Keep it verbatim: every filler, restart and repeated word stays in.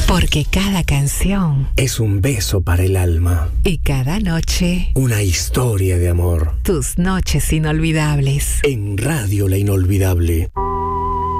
Porque cada canción es un beso para el alma. Y cada noche una historia de amor. Tus noches inolvidables. En Radio La Inolvidable.